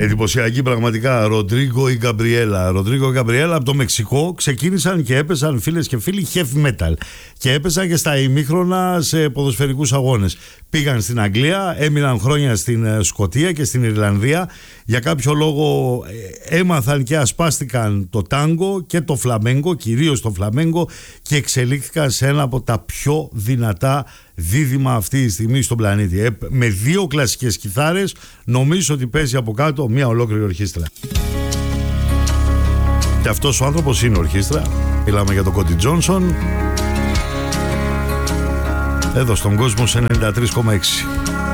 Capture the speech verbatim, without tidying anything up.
Εντυπωσιακή πραγματικά. Ροντρίγκο ή Γκαμπριέλα. Ροντρίγκο ή Γκαμπριέλα από το Μεξικό ξεκίνησαν και έπαιζαν, φίλες και φίλοι, heavy metal. Και έπαιζαν και στα ημίχρονα σε ποδοσφαιρικούς αγώνες. Πήγαν στην Αγγλία, έμειναν χρόνια στην Σκωτία και στην Ιρλανδία. Για κάποιο λόγο έμαθαν και ασπάστηκαν το τάγκο και το φλαμέγκο, κυρίως το φλαμέγκο, και εξελίχθηκαν σε ένα από τα πιο δυνατά δίδυμα αυτή τη στιγμή στον πλανήτη. Ε, με δύο κλασικές κιθάρες, νομίζω ότι παίζει από κάτω μια ολόκληρη ορχήστρα. Και αυτός ο άνθρωπος είναι ορχήστρα. Μιλάμε για τον Κόντι Τζόνσον. Εδώ στον κόσμο σε ενενήντα τρία κόμμα έξι.